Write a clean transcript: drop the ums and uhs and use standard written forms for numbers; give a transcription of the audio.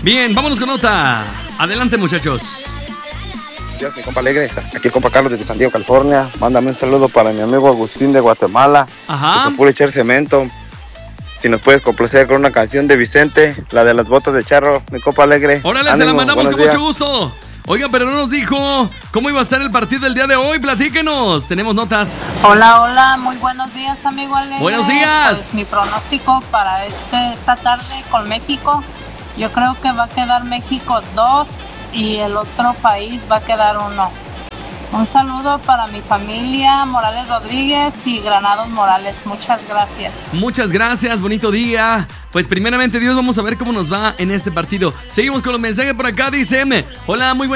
Bien, vámonos con nota. Adelante, muchachos. Dios, mi compa Alegre, aquí el compa Carlos de San Diego, California. Mándame un saludo para mi amigo Agustín de Guatemala. Ajá. Que se puede echar cemento. Si nos puedes complacer con una canción de Vicente, la de las botas de charro, mi compa Alegre. Órale, se la mandamos con mucho gusto. Oigan, pero no nos dijo cómo iba a estar el partido del día de hoy. Platíquenos, tenemos notas. Hola, muy buenos días, amigo Alegre. Buenos días. Pues mi pronóstico para esta tarde con México, yo creo que va a quedar México 2 y el otro país va a quedar 1. Un saludo para mi familia Morales Rodríguez y Granados Morales. Muchas gracias. Muchas gracias, bonito día. Pues primeramente Dios, vamos a ver cómo nos va en este partido. Seguimos con los mensajes por acá, dice M. Hola, muy buenos